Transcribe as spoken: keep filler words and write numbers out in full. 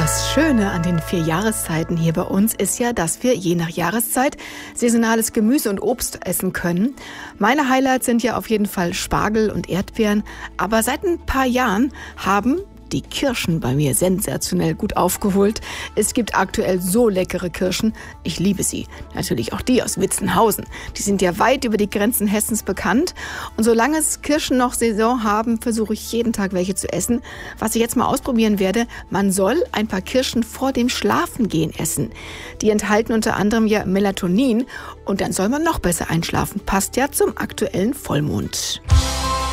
Das Schöne an den vier Jahreszeiten hier bei uns ist ja, dass wir je nach Jahreszeit saisonales Gemüse und Obst essen können. Meine Highlights sind ja auf jeden Fall Spargel und Erdbeeren. Aber seit ein paar Jahren haben die Kirschen bei mir sensationell gut aufgeholt. Es gibt aktuell so leckere Kirschen. Ich liebe sie. Natürlich auch die aus Witzenhausen. Die sind ja weit über die Grenzen Hessens bekannt. Und solange es Kirschen noch Saison haben, versuche ich jeden Tag welche zu essen. Was ich jetzt mal ausprobieren werde, man soll ein paar Kirschen vor dem Schlafengehen essen. Die enthalten unter anderem ja Melatonin und dann soll man noch besser einschlafen. Passt ja zum aktuellen Vollmond.